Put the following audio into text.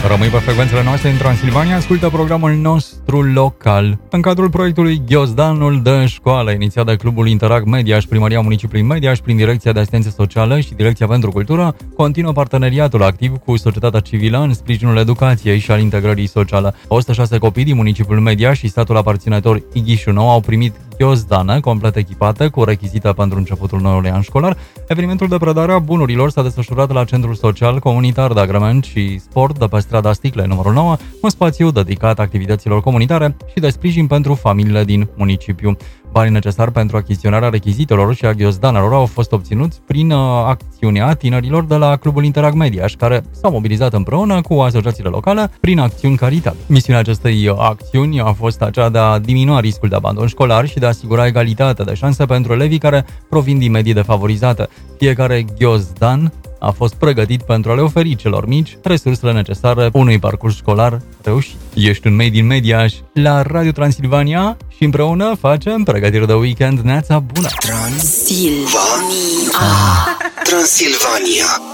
Rămâi pe frecvențele noastre în Transilvania, ascultă programul nostru local. În cadrul proiectului Ghiozdanul de școală, inițiat de Clubul Interact Mediaș, Primăria Municipiului Mediaș, prin Direcția de Asistență Socială și Direcția pentru Cultură, continuă parteneriatul activ cu societatea civilă în sprijinul educației și al integrării sociale. 106 copii din municipiul Mediaș și statul aparținător Ighișu Nou au primit ghiozdană complet echipată cu rechizite pentru începutul noului an școlar. Evenimentul de predare a bunurilor s-a desfășurat la Centrul Social Comunitar de Agrement și Sport de pe strada Sticlei numărul 9, un spațiu dedicat activităților comunitare și de sprijin pentru familiile din municipiu. Banii necesari pentru achiziționarea rechizitelor și a ghiozdanelor au fost obținuți prin acțiunea tinerilor de la Clubul Interact Mediaș, care s-au mobilizat împreună cu asociațiile locale prin acțiuni caritabile. Misiunea acestei acțiuni a fost aceea de a diminua riscul de abandon școlar și de a asigura egalitate de șanse pentru elevii care provin din medii defavorizate. Fiecare ghiozdan a fost pregătit pentru a le oferi celor mici resursele necesare unui parcurs școlar reușit. Ești un Made in Mediaș la Radio Transilvania și împreună facem pregătiri de weekend. Neața bună! Transilvania.